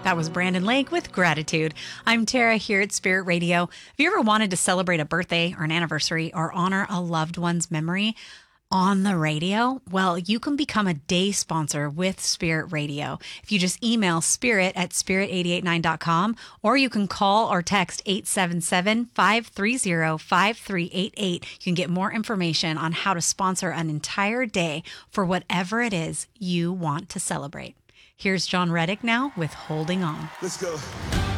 That was Brandon Lake with Gratitude. I'm Tara here at Spirit Radio. Have you ever wanted to celebrate a birthday or an anniversary or honor a loved one's memory on the radio? Well, you can become a day sponsor with Spirit Radio. If you just email spirit@spirit889.com, or you can call or text 877-530-5388. You can get more information on how to sponsor an entire day for whatever it is you want to celebrate. Here's John Reddick now with Holding On. Let's go.